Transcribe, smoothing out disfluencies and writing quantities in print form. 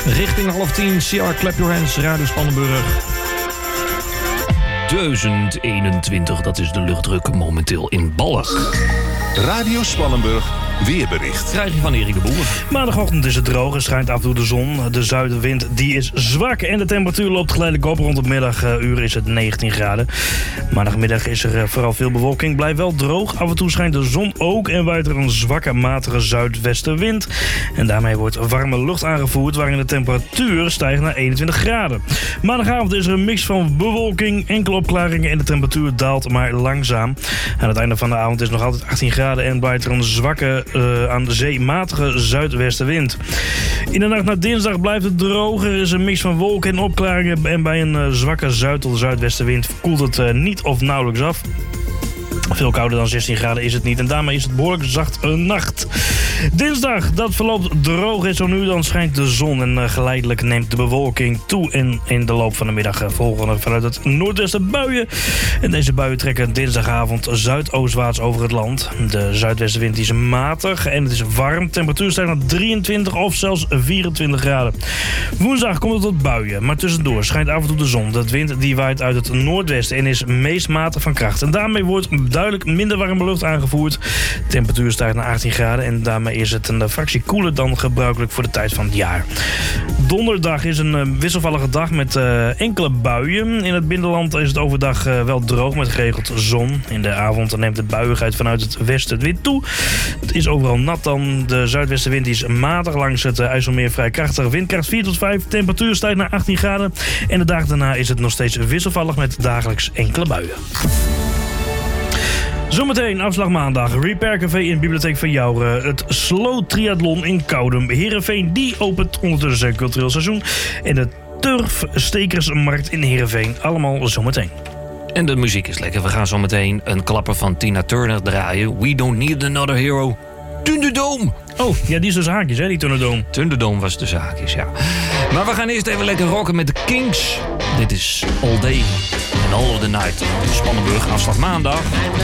Richting 9:30, CR Clap Your Hands, Radio Spannenburg. 1021, dat is de luchtdruk momenteel in Balk. Radio Spannenburg, weerbericht. Krijg je van Erik de Boer. Maandagochtend is het droog, er schijnt af en toe de zon. De zuidenwind die is zwak en de temperatuur loopt geleidelijk op. Rond het middaguur is het 19 graden. Maandagmiddag is er vooral veel bewolking. Blijft wel droog. Af en toe schijnt de zon ook en waait er een zwakke, matige zuidwestenwind. En daarmee wordt warme lucht aangevoerd, waarin de temperatuur stijgt naar 21 graden. Maandagavond is er een mix van bewolking, enkele opklaringen en de temperatuur daalt maar langzaam. Aan het einde van de avond is nog altijd 18 graden en waait er een zwakke, aan de zee matige zuidwestenwind. In de nacht naar dinsdag blijft het droog. Er is een mix van wolken en opklaringen en bij een zwakke zuid- tot zuidwestenwind koelt het niet of nauwelijks af. Veel kouder dan 16 graden is het niet en daarmee is het behoorlijk zacht nacht. Dinsdag, dat verloopt droog en zo nu dan schijnt de zon en geleidelijk neemt de bewolking toe. En in de loop van de middag volgen er vanuit het noordwesten buien. En deze buien trekken dinsdagavond zuidoostwaarts over het land. De zuidwestenwind is matig en het is warm. Temperatuur stijgt naar 23 of zelfs 24 graden. Woensdag komt het tot buien, maar tussendoor schijnt af en toe de zon. De wind die waait uit het noordwesten en is meest matig van kracht. En daarmee wordt duidelijk minder warme lucht aangevoerd. De temperatuur stijgt naar 18 graden en daarmee is het een fractie koeler dan gebruikelijk voor de tijd van het jaar. Donderdag is een wisselvallige dag met enkele buien. In het binnenland is het overdag wel droog met geregeld zon. In de avond neemt de buiigheid vanuit het westen weer toe. Het is overal nat dan. De zuidwestenwind is matig langs het IJsselmeer vrij krachtig. Windkracht 4 tot 5. Temperatuur stijgt naar 18 graden. En de dag daarna is het nog steeds wisselvallig met dagelijks enkele buien. Zometeen afslag maandag. Repair Café in Bibliotheek van Jouren. Het Slow Triathlon in Koudem. Heerenveen die opent ondertussen zijn cultureel seizoen. En de Turfstekersmarkt in Heerenveen. Allemaal zometeen. En de muziek is lekker. We gaan zometeen een klapper van Tina Turner draaien. We Don't Need Another Hero. Thunderdome. Oh, ja, die is dus haakjes, hè, die Thunderdome. Thunderdome was de haakjes, ja. Maar we gaan eerst even lekker rocken met de Kings. Dit is All Day and All of the Night. Spannenburg, afslag maandag.